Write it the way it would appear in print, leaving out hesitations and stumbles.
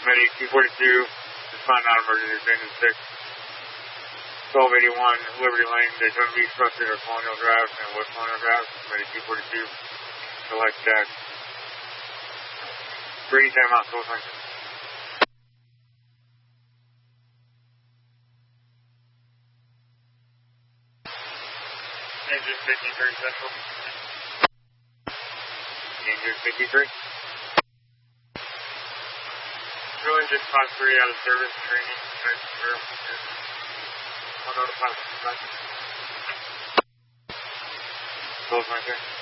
Medic 242, respond non-emergency, Brandon 6. 1281 Liberty Lane, Daytona Beach, Frustrated or Colonial Drive, and West Colonial Drive, Medic 242, select tax. Brady time out, close line. Engine 53 Central. Engine 53. Go engine 53 out of service, training, I'll notify the close line here.